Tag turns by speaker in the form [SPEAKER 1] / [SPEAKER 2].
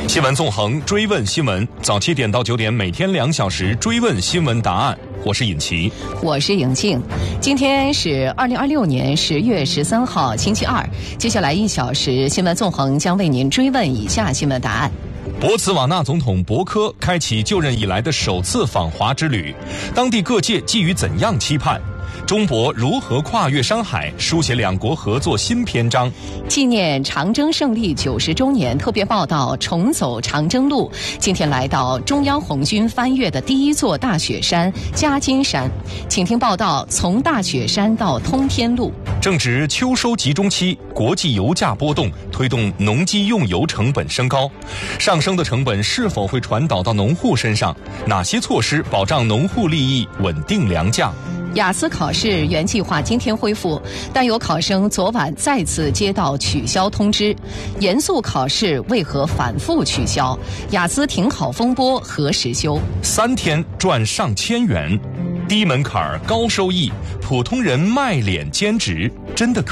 [SPEAKER 1] 新闻纵横，追问新闻，早7点到9点，每天2小时追问新闻答案。我是尹奇，
[SPEAKER 2] 我是颖静。今天是2026年10月13号，星期二。接下来1小时，新闻纵横将为您追问以下新闻答案。
[SPEAKER 1] 博茨瓦纳总统博科开启就任以来的首次访华之旅，当地各界寄予怎样期盼？中博如何跨越山海，书写两国合作新篇章？
[SPEAKER 2] 纪念长征胜利90周年特别报道，重走长征路。今天来到中央红军翻越的第一座大雪山嘉金山，请听报道：从大雪山到通天路。
[SPEAKER 1] 正值秋收集中期，国际油价波动推动农机用油成本升高，上升的成本是否会传导到农户身上？哪些措施保障农户利益，稳定粮价？
[SPEAKER 2] 雅思考试原计划今天恢复，但有考生昨晚再次接到取消通知。严肃考试为何反复取消？雅思停考风波何时休？3
[SPEAKER 1] 天赚上千元，低门槛高收益，普通人卖脸兼职真的可